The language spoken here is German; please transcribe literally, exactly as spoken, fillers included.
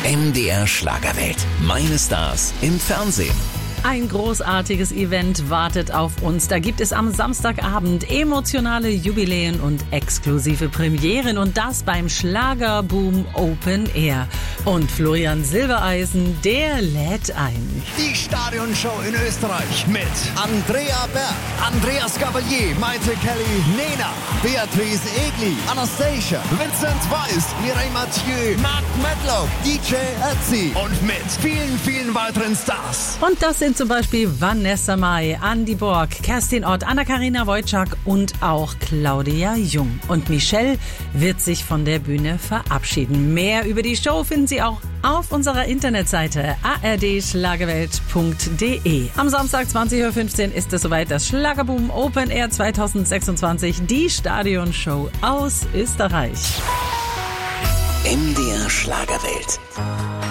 M D R Schlagerwelt. Meine Stars im Fernsehen. Ein großartiges Event wartet auf uns. Da gibt es am Samstagabend emotionale Jubiläen und exklusive Premieren und das beim Schlagerboom Open Air. Und Florian Silbereisen, der lädt ein. Die Stadionshow in Österreich mit Andrea Berg, Andreas Gabalier, Maite Kelly, Nena, Beatrice Egli, Anastasia, Vincent Weiss, Mireille Mathieu, Mark Medlock, D J Ötzi und mit vielen, vielen weiteren Stars. Und das sind zum Beispiel Vanessa Mai, Andi Borg, Kerstin Ott, Anna-Karina Wojcik und auch Claudia Jung. Und Michelle wird sich von der Bühne verabschieden. Mehr über die Show finden Sie auch auf unserer Internetseite a r d schlagerwelt punkt d e. Am Samstag zwanzig Uhr fünfzehn ist es soweit, das Schlagerboom Open Air zwanzig sechsundzwanzig, die Stadionshow aus Österreich. M D R Schlagerwelt.